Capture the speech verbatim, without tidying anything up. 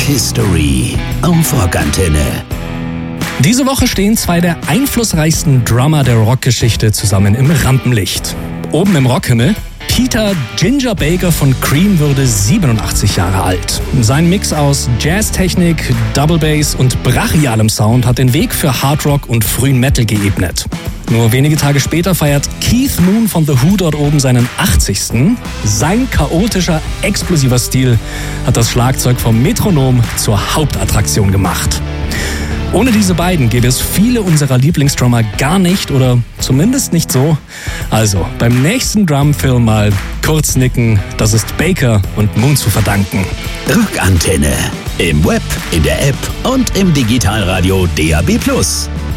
History auf Rockantenne. Diese Woche stehen zwei der einflussreichsten Drummer der Rockgeschichte zusammen im Rampenlicht. Oben im Rockhimmel: Peter Ginger Baker von Cream würde siebenundachtzig Jahre alt. Sein Mix aus Jazztechnik, Double Bass und brachialem Sound hat den Weg für Hardrock und frühen Metal geebnet. Nur wenige Tage später feiert Keith Moon von The Who dort oben seinen achtzigsten Sein chaotischer, explosiver Stil hat das Schlagzeug vom Metronom zur Hauptattraktion gemacht. Ohne diese beiden gäbe es viele unserer Lieblingsdrummer gar nicht, oder zumindest nicht so. Also, beim nächsten Drumfilm mal kurz nicken, das ist Baker und Moon zu verdanken. Rockantenne. Im Web, in der App und im Digitalradio D A B plus.